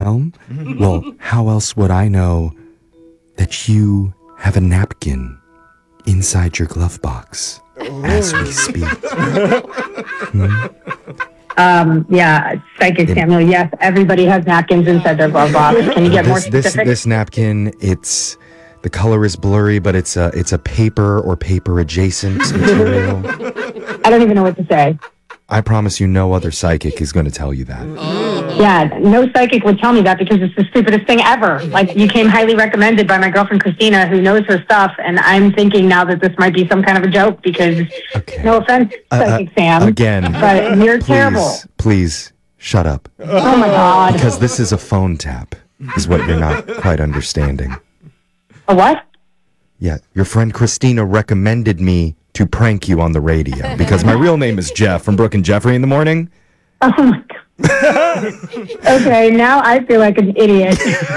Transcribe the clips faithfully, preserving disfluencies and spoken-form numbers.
realm? Well, how else would I know that you have a napkin inside your glove box as we speak? Hmm? Um, yeah, Psychic Samuel, yes, everybody has napkins inside their glove box. Can you get more This, this, specific? this napkin, it's, the color is blurry, but it's a, it's a paper or paper adjacent material. I don't even know what to say. I promise you no other psychic is going to tell you that. Yeah, no psychic would tell me that because it's the stupidest thing ever. Like, you came highly recommended by my girlfriend Christina, who knows her stuff, and I'm thinking now that this might be some kind of a joke because, Okay. no offense, Uh, Psychic uh, Sam, Again, but you're please, terrible. please, shut up. Oh my God. Because this is a phone tap, is what you're not quite understanding. A what? Yeah, your friend Christina recommended me to prank you on the radio because my real name is Jeff from Brooke and Jeffrey in the morning. Oh my God. Okay, now I feel like an idiot.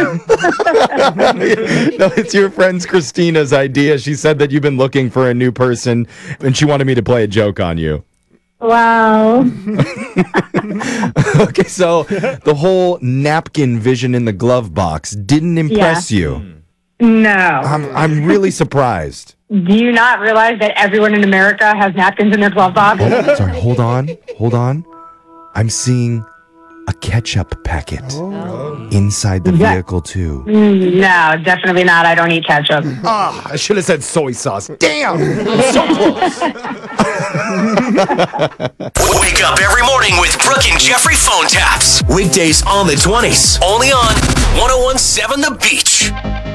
No, it's your friend's Christina's idea. She said that you've been looking for a new person and she wanted me to play a joke on you. Wow. Okay, so the whole napkin vision in the glove box didn't impress you. No. I'm I'm really surprised. Do you not realize that everyone in America has napkins in their glove box? Oh, sorry, hold on. Hold on. I'm seeing a ketchup packet inside the Yeah. vehicle too. Mm, No, definitely not. I don't eat ketchup. Ah, I should have said soy sauce. Damn! So close. Wake up every morning with Brooke and Jeffrey phone taps. Weekdays on the twenties. Only on one oh one point seven The Beach.